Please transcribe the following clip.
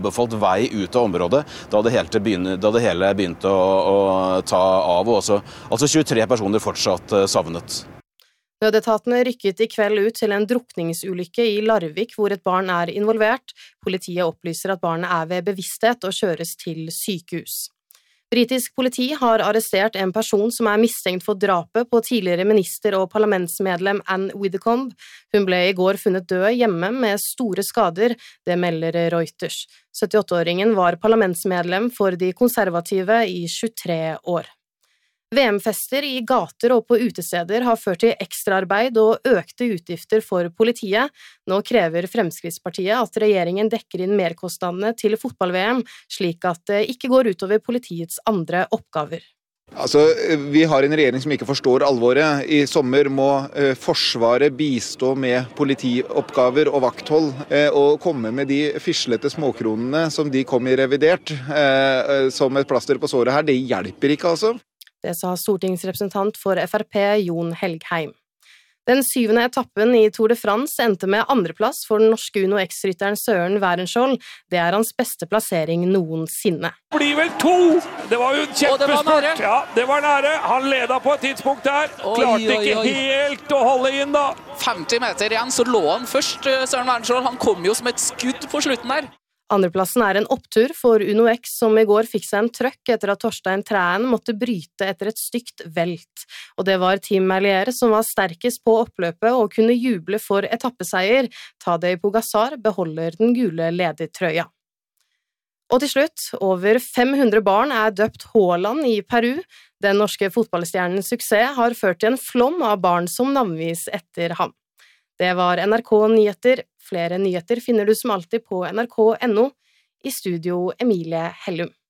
Falt vei ut av området da det hele begynte å ta av, og altså 23 personer fortsatt savnet. Nødetatene rykket I kveld ut til en drukningsulykke I Larvik hvor et barn involvert. Politiet opplyser at barnet ved bevissthet og kjøres til sykehus. Britisk politi har arrestert en person som mistenkt for drapet på tidligere minister og parlamentsmedlem Anne Widdecombe. Hun ble I går funnet død hjemme med store skader, det melder Reuters. 78-åringen var parlamentsmedlem for de konservative I 23 år. VM-fester I gater og på utesteder har ført til ekstraarbeid og økte utgifter for politiet. Nå krever Fremskrittspartiet at regjeringen dekker inn merkostnadene til fotball-VM, slik at det ikke går utover politiets andre oppgaver. Altså, vi har en regjering som ikke forstår alvoret. I sommer må Forsvaret bistå med politioppgaver og vakthold, og komme med de fislete småkronene som de kom I revidert, som et plaster på såret her. Det hjelper ikke, altså. Det sa stortingsrepresentant for FRP Jon Helgheim. Den 7. etappen I Tour de France endte med andreplass for den norske UnoX-rytteren Søren Wærenskjold. Det hans beste plassering noensinne. Det blir vel 2! Det var jo en kjempespurt. Ja, det var nære. Han leda på et tidspunkt der. Klarte ikke helt å holde inn da. 50 meter igjen, så lå han først, Søren Wærenskjold. Han kom jo som et skudd på slutten der. Andreplassen en opptur for UnoX som I går fikk seg en trøkk etter at Torstein Træen måtte bryte etter et stygt velt. Og det var Team Merlier som var sterkest på oppløpet og kunne juble for etappeseier. Tadej Pogačar beholder den gule ledertrøya. Og til slutt, over 500 barn døpt Haaland I Peru. Den norske fotballstjernens suksess har ført til en flom av barn som navngis etter ham. Det var NRK Nyheter. Flere nyheter finner du som alltid på nrk.no. I studio Emilie Hellum.